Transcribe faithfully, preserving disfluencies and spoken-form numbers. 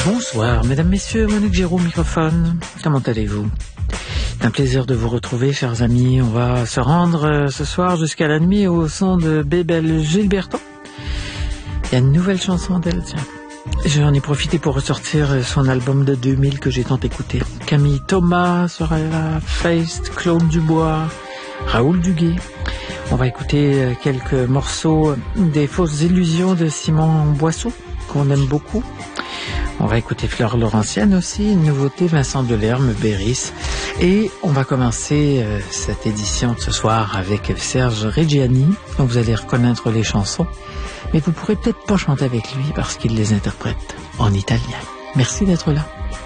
Bonsoir, mesdames, messieurs, Monique Giraud au microphone. Comment allez-vous? C'est un plaisir de vous retrouver, chers amis. On va se rendre euh, ce soir jusqu'à la nuit au son de Bébel Gilberto. Il y a une nouvelle chanson d'elle, tiens. J'en ai profité pour ressortir son album de deux mille que j'ai tant écouté. Camille Thomas sera là, Feist, Claude Dubois, Raoul Duguay. On va écouter quelques morceaux des fausses illusions de Simon Boisseau, qu'on aime beaucoup. On va écouter Fleur Laurentienne aussi, une nouveauté, Vincent Delerme, Béris. Et on va commencer euh, cette édition de ce soir avec Serge Reggiani, dont vous allez reconnaître les chansons. Mais vous pourrez peut-être pas chanter avec lui parce qu'il les interprète en italien. Merci d'être là.